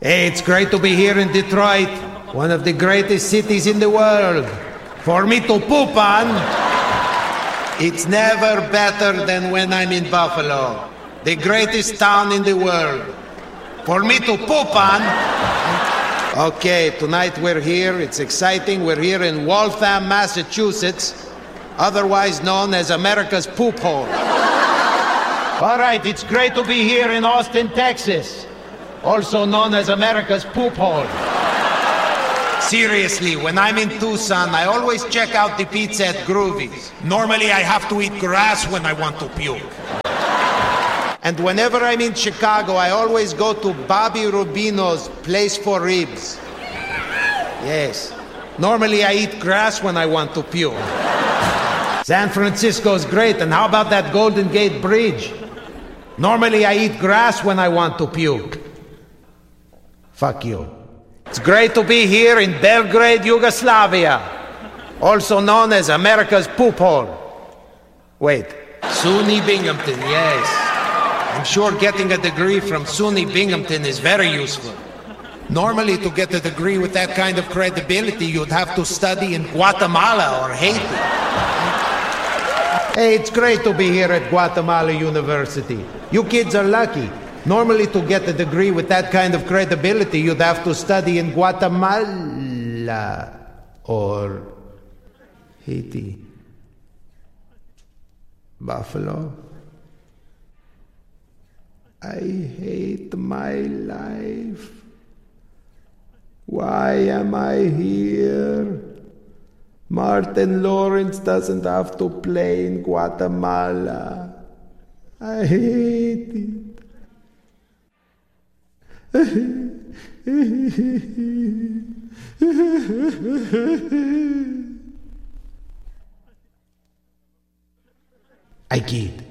Hey, it's great to be here in Detroit, one of the greatest cities in the world. For me to poop on, it's never better than when I'm in Buffalo, the greatest town in the world. For me to poop on. Okay, tonight we're here, it's exciting. We're here in Waltham, Massachusetts, otherwise known as America's poop hole. All right, it's great to be here in Austin, Texas, also known as America's poop hole. Seriously, when I'm in Tucson, I always check out the pizza at Groovy's. Normally, I have to eat grass when I want to puke. And whenever I'm in Chicago, I always go to Bobby Rubino's Place for Ribs. Yes. Normally, I eat grass when I want to puke. San Francisco's great, and how about that Golden Gate Bridge? Normally, I eat grass when I want to puke. Fuck you. It's great to be here in Belgrade, Yugoslavia, also known as America's poop hole. Wait, SUNY Binghamton, yes. I'm sure getting a degree from SUNY Binghamton is very useful. Normally, to get a degree with that kind of credibility, you'd have to study in Guatemala or Haiti. Hey, it's great to be here at Guatemala University. You kids are lucky. Normally, to get a degree with that kind of credibility, you'd have to study in Guatemala or Haiti. Buffalo. I hate my life. Why am I here? Martin Lawrence doesn't have to play in Guatemala. I hate it. I kid.